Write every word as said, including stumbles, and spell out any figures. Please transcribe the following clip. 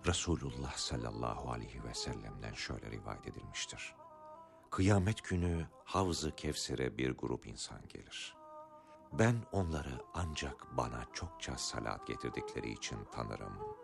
Resulullah sallallahu aleyhi ve sellem'den şöyle rivayet edilmiştir. Kıyamet günü Havz-ı Kevser'e bir grup insan gelir. Ben onları ancak bana çokça salat getirdikleri için tanırım.